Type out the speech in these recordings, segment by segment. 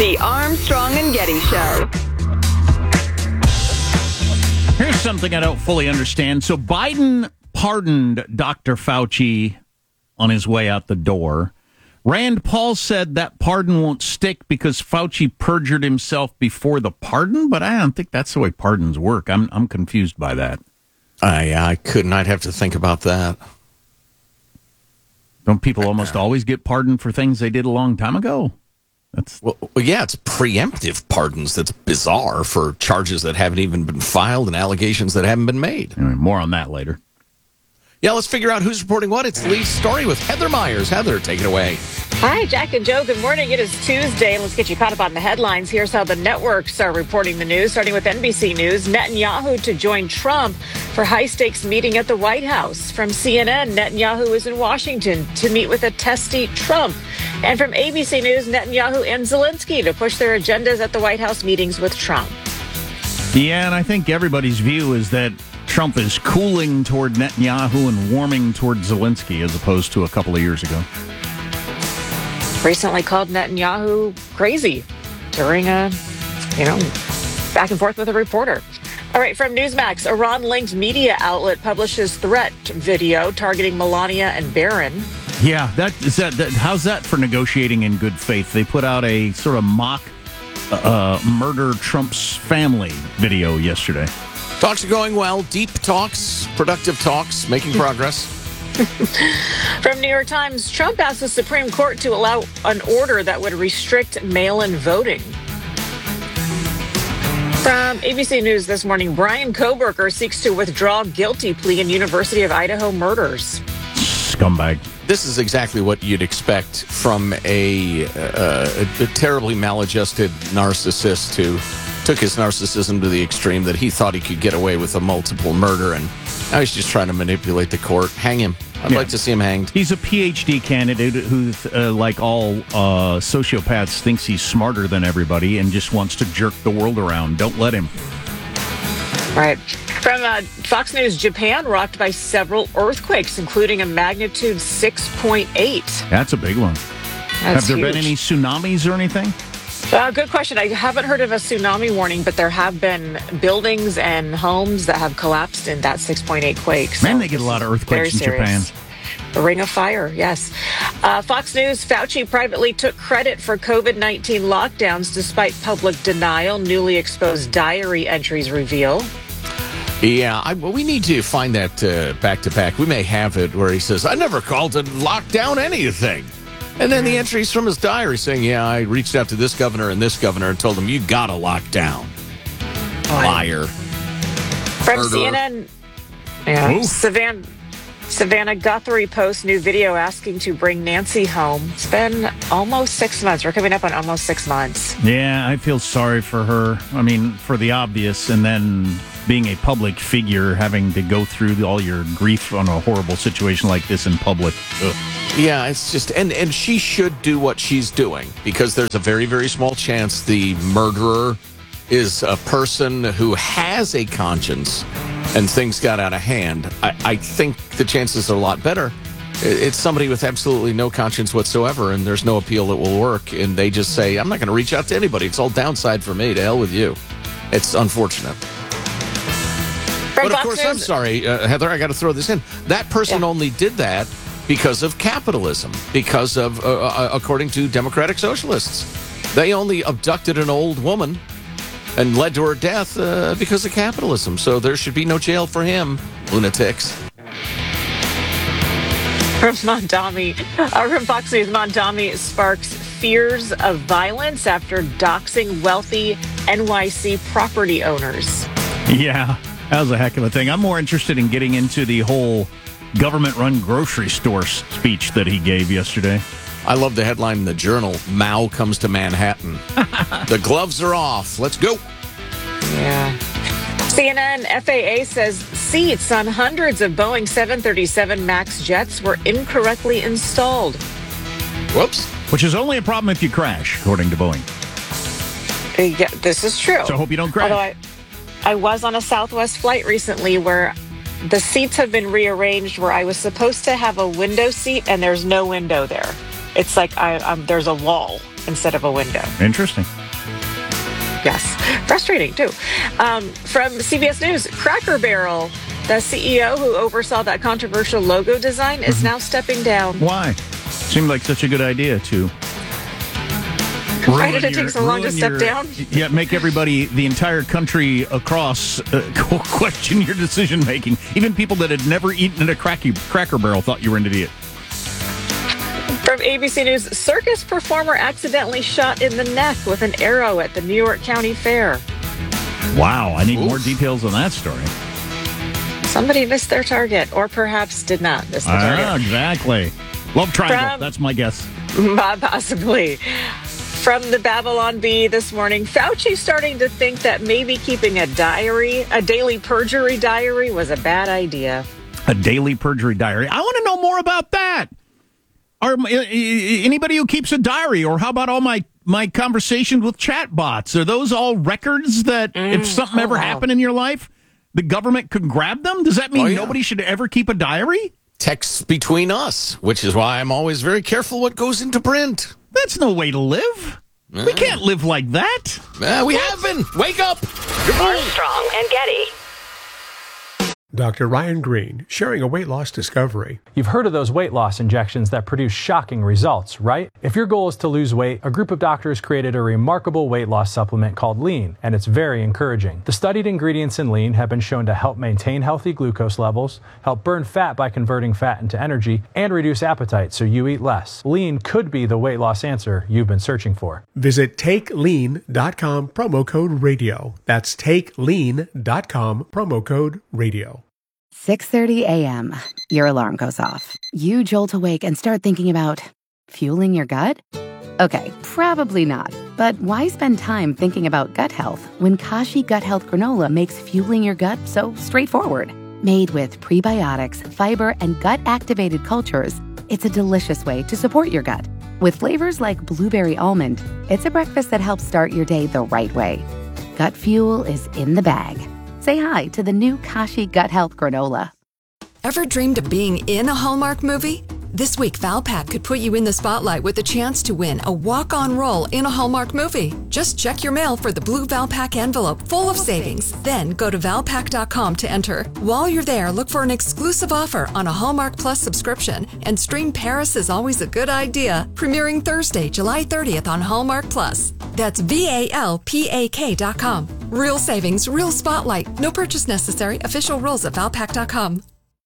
The Armstrong and Getty Show. Here's something I don't fully understand. So Biden pardoned Dr. Fauci on his way out the door. Rand Paul said that pardon won't stick because Fauci perjured himself before the pardon, but I don't think that's the way pardons work. I'm confused by that. I couldn't. I'd have to think about that. Don't people almost always get pardoned for things they did a long time ago? Well, yeah, it's preemptive pardons. That's bizarre for charges that haven't even been filed and allegations that haven't been made. Anyway, more on that later. Yeah, let's figure out who's reporting what. It's the lead story with Heather Myers. Heather, take it away. Hi, Jack and Joe. Good morning. It is Tuesday, and let's get you caught up on the headlines. Here's how the networks are reporting the news, starting with NBC News. Netanyahu to join Trump for high-stakes meeting at the White House. From CNN, Netanyahu is in Washington to meet with a testy Trump. And from ABC News, Netanyahu and Zelensky to push their agendas at the White House meetings with Trump. Yeah, and I think everybody's view is that Trump is cooling toward Netanyahu and warming toward Zelensky as opposed to a couple of years ago. Recently called Netanyahu crazy during a, back and forth with a reporter. All right, from Newsmax, Iran-linked media outlet publishes threat video targeting Melania and Barron. Yeah, how's that for negotiating in good faith? They put out a sort of mock murder Trump's family video yesterday. Talks are going well. Deep talks, productive talks, making progress. From New York Times, Trump asked the Supreme Court to allow an order that would restrict mail-in voting. From ABC News this morning, Brian Koberger seeks to withdraw guilty plea in University of Idaho murders. Scumbag. This is exactly what you'd expect from a terribly maladjusted narcissist who took his narcissism to the extreme that he thought he could get away with a multiple murder, and now he's just trying to manipulate the court. Hang him. I'd like to see him hanged. He's a PhD candidate who, like all sociopaths, thinks he's smarter than everybody and just wants to jerk the world around. Don't let him. Right. From Fox News, Japan rocked by several earthquakes, including a magnitude 6.8. That's a big one. Have there been any tsunamis or anything? Good question. I haven't heard of a tsunami warning, but there have been buildings and homes that have collapsed in that 6.8 quake. So man, they get a lot of earthquakes in Japan. The Ring of Fire, yes. Fox News, Fauci privately took credit for COVID-19 lockdowns despite public denial. Newly exposed diary entries reveal. Yeah, we need to find that back-to-back. We may have it where he says, I never called to lock down anything. And then the entries from his diary saying, yeah, I reached out to this governor and told him, you got to lock down. Liar. From Murderer. CNN, yeah, Savannah Guthrie posts new video asking to bring Nancy home. It's been almost 6 months. We're coming up on almost 6 months. Yeah, I feel sorry for her. I mean, for the obvious, and then being a public figure, having to go through all your grief on a horrible situation like this in public. Ugh. Yeah, it's just, and she should do what she's doing, because there's a very, very small chance the murderer is a person who has a conscience and things got out of hand. I think the chances are a lot better. It's somebody with absolutely no conscience whatsoever, and there's no appeal that will work, and they just say, I'm not going to reach out to anybody. It's all downside for me. To hell with you. It's unfortunate. But of course, I'm sorry, Heather, I got to throw this in. That person only did that because of capitalism, because of, according to democratic socialists. They only abducted an old woman and led to her death because of capitalism. So there should be no jail for him, lunatics. From Fox News, Mondami sparks fears of violence after doxing wealthy NYC property owners. Yeah, that was a heck of a thing. I'm more interested in getting into the whole government-run grocery store speech that he gave yesterday. I love the headline in the Journal, Mao comes to Manhattan. The gloves are off. Let's go. Yeah. CNN FAA says seats on hundreds of Boeing 737 MAX jets were incorrectly installed. Whoops. Which is only a problem if you crash, according to Boeing. Yeah, this is true. So I hope you don't crash. Although I was on a Southwest flight recently where the seats have been rearranged where I was supposed to have a window seat and there's no window there. It's like there's a wall. instead of a window. Interesting. Yes, frustrating too. From CBS News, Cracker Barrel, the CEO who oversaw that controversial logo design, is now stepping down. Why? Seemed like such a good idea to. Why did it take so long to step down? Yeah, make everybody, the entire country across, question your decision making. Even people that had never eaten at a Cracker Barrel thought you were an idiot. From ABC News, circus performer accidentally shot in the neck with an arrow at the New York County Fair. Wow, I need more details on that story. Somebody missed their target, or perhaps did not miss the target. Exactly. Love triangle, that's my guess. Possibly. From the Babylon Bee this morning, Fauci starting to think that maybe keeping a diary, a daily perjury diary, was a bad idea. A daily perjury diary. I want to know more about that. Or anybody who keeps a diary, or how about all my conversations with chatbots? Are those all records that if something ever happened in your life, the government could grab them? Does that mean nobody should ever keep a diary? Texts between us, which is why I'm always very careful what goes into print. That's no way to live. We can't live like that. We have been. Wake up. Armstrong and Getty. Dr. Ryan Green, sharing a weight loss discovery. You've heard of those weight loss injections that produce shocking results, right? If your goal is to lose weight, a group of doctors created a remarkable weight loss supplement called Lean, and it's very encouraging. The studied ingredients in Lean have been shown to help maintain healthy glucose levels, help burn fat by converting fat into energy, and reduce appetite so you eat less. Lean could be the weight loss answer you've been searching for. Visit TakeLean.com, promo code radio. That's TakeLean.com, promo code radio. 6:30 a.m. Your alarm goes off. You jolt awake and start thinking about fueling your gut? Okay, probably not. But why spend time thinking about gut health when Kashi Gut Health Granola makes fueling your gut so straightforward? Made with prebiotics, fiber, and gut-activated cultures, it's a delicious way to support your gut. With flavors like blueberry almond, it's a breakfast that helps start your day the right way. Gut fuel is in the bag. Say hi to the new Kashi Gut Health Granola. Ever dreamed of being in a Hallmark movie? This week, Valpak could put you in the spotlight with a chance to win a walk-on role in a Hallmark movie. Just check your mail for the blue Valpak envelope full of savings. Then go to Valpak.com to enter. While you're there, look for an exclusive offer on a Hallmark Plus subscription and stream Paris is Always a Good Idea, premiering Thursday, July 30th on Hallmark Plus. That's VALPAK.com. Real savings, real spotlight. No purchase necessary. Official rules at Valpak.com.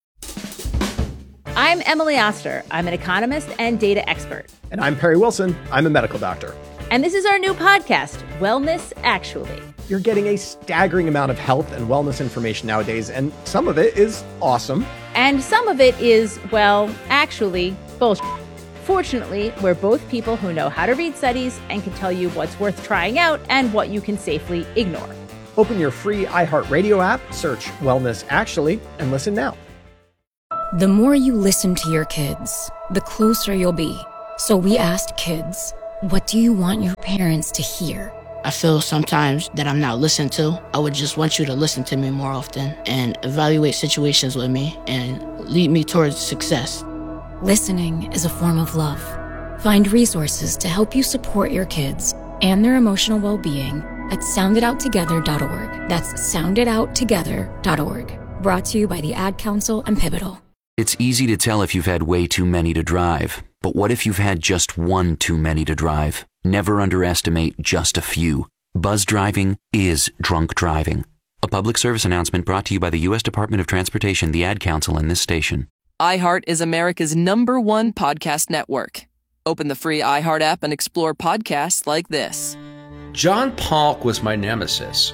I'm Emily Oster. I'm an economist and data expert. And I'm Perry Wilson. I'm a medical doctor. And this is our new podcast, Wellness Actually. You're getting a staggering amount of health and wellness information nowadays, and some of it is awesome. And some of it is, well, actually, bullshit. Fortunately, we're both people who know how to read studies and can tell you what's worth trying out and what you can safely ignore. Open your free iHeartRadio app, search Wellness Actually, and listen now. The more you listen to your kids, the closer you'll be. So we asked kids, what do you want your parents to hear? I feel sometimes that I'm not listened to. I would just want you to listen to me more often and evaluate situations with me and lead me towards success. Listening is a form of love. Find resources to help you support your kids and their emotional well-being at sounditouttogether.org. That's sounditouttogether.org. Brought to you by the Ad Council and Pivotal. It's easy to tell if you've had way too many to drive. But what if you've had just one too many to drive? Never underestimate just a few. Buzz driving is drunk driving. A public service announcement brought to you by the U.S. Department of Transportation, the Ad Council, and this station. iHeart is America's #1 podcast network. Open the free iHeart app and explore podcasts like this. John Polk was my nemesis.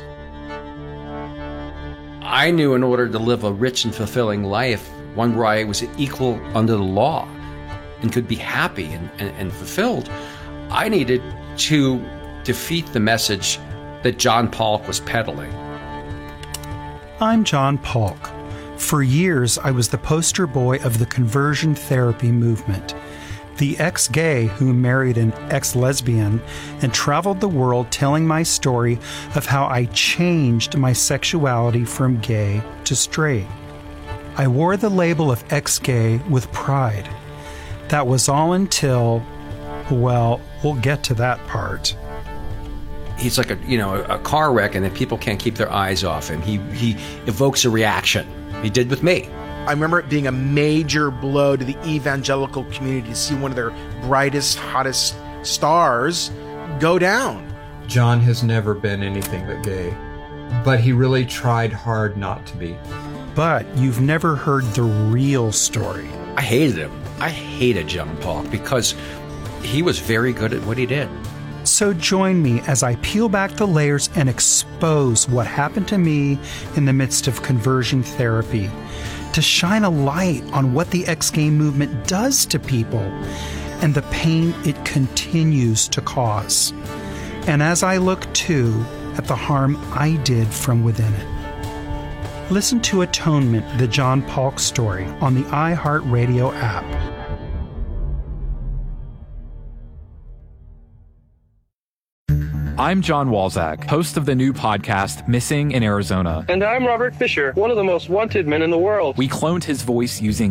I knew in order to live a rich and fulfilling life, one where I was equal under the law and could be happy and fulfilled, I needed to defeat the message that John Polk was peddling. I'm John Polk. For years, I was the poster boy of the conversion therapy movement. The ex-gay who married an ex-lesbian and traveled the world telling my story of how I changed my sexuality from gay to straight. I wore the label of ex-gay with pride. That was all until, well, We'll get to that part. He's like a car wreck, and then people can't keep their eyes off him. He evokes a reaction. He did with me. I remember it being a major blow to the evangelical community to see one of their brightest, hottest stars go down. John has never been anything but gay, but he really tried hard not to be. But you've never heard the real story. I hated him. I hated John Paulk because he was very good at what he did. So join me as I peel back the layers and expose what happened to me in the midst of conversion therapy, to shine a light on what the ex-gay movement does to people and the pain it continues to cause. And as I look, too, at the harm I did from within it. Listen to Atonement, the John Paulk story, on the iHeartRadio app. I'm John Walzak, host of the new podcast, Missing in Arizona. And I'm Robert Fisher, one of the most wanted men in the world. We cloned his voice using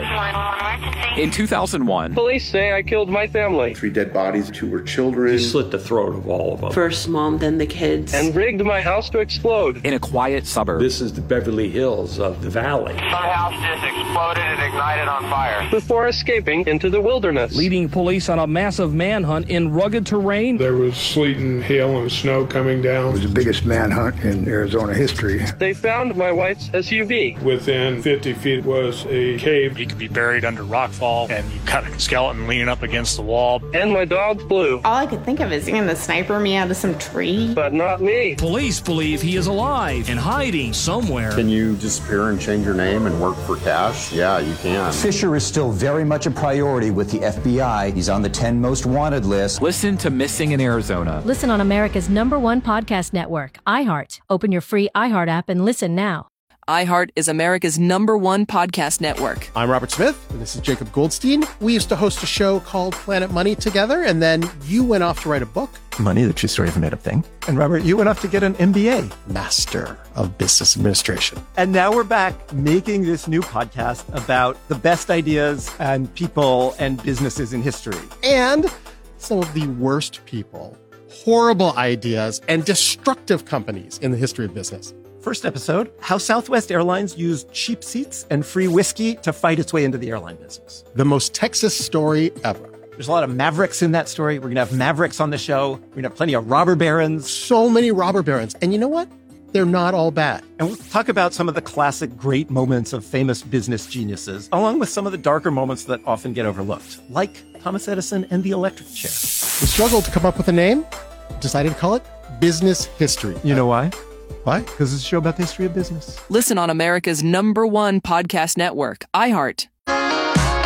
AI. In 2001, police say I killed my family. 3 dead bodies, 2 were children. He slit the throat of all of them. First mom, then the kids. And rigged my house to explode. In a quiet suburb. This is the Beverly Hills of the valley. Some house just exploded and ignited on fire. Before escaping into the wilderness. Leading police on a massive manhunt in rugged terrain. There was sleet and hail and snow coming down. It was the biggest manhunt in Arizona history. They found my wife's SUV. Within 50 feet was a cave. He could be buried under rockfall, and you cut a skeleton leaning up against the wall. And my dog flew. All I could think of is seeing the sniper me out of some tree. But not me. Police believe he is alive and hiding somewhere. Can you disappear and change your name and work for cash? Yeah, you can. Fisher is still very much a priority with the FBI. He's on the 10 most wanted list. Listen to Missing in Arizona. Listen on America's #1 podcast network, iHeart. Open your free iHeart app and listen now. iHeart is America's #1 podcast network. I'm Robert Smith, and this is Jacob Goldstein. We used to host a show called Planet Money together, and then you went off to write a book. Money, the true story of a made-up thing. And Robert, you went off to get an MBA, Master of Business Administration. And now we're back making this new podcast about the best ideas and people and businesses in history. And some of the worst people, horrible ideas, and destructive companies in the history of business. First episode, how Southwest Airlines used cheap seats and free whiskey to fight its way into the airline business. The most Texas story ever. There's a lot of mavericks in that story. We're going to have mavericks on the show. We're going to have plenty of robber barons. So many robber barons. And you know what? They're not all bad. And we'll talk about some of the classic great moments of famous business geniuses, along with some of the darker moments that often get overlooked, like Thomas Edison and the electric chair. We struggled to come up with a name, decided to call it Business History. You know why? Why? Because it's a show about the history of business. Listen on America's #1 podcast network, iHeart.